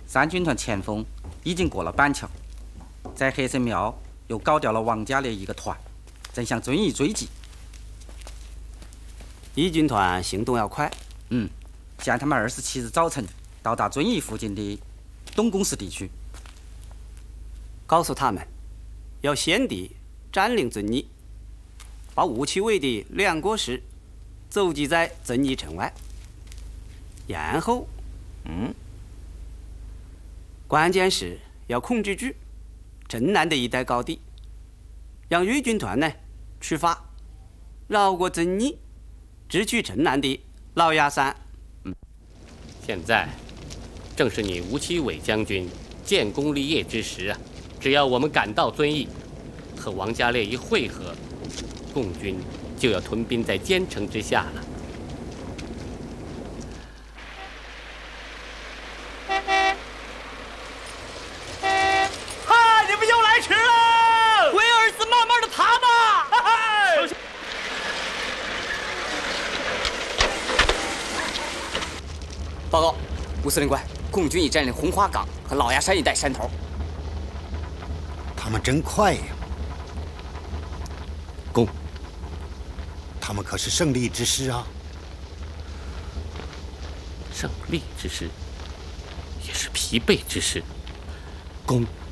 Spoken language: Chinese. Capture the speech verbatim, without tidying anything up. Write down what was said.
三军团前锋已经过了板桥，在黑神庙又搞掉了王家烈一个团，正向遵义追击。 义军团行动要快。 嗯，限他们二十七日早晨到达遵义附近的东宫市地区， 告诉他们要先敌占领遵义，把吴奇伟的两个师走击在遵义城外，然后，嗯，关键是要控制住镇南的一带高地，让豫军团呢出发，绕过遵义，直取镇南的老崖山。 嗯，现在正是你吴奇伟将军建功立业之时啊！只要我们赶到遵义，和王家烈一会合，共军就要屯兵在坚城之下了。 嗨，你们又来迟了！ 威尔斯慢慢的爬吧。 嗨！ 报告，吴司令官，共军已占领红花岗和老崖山一带山头。 他们真快呀！ 攻！ 他们可是胜利之师啊！ 胜利之师，也是疲惫之师。攻！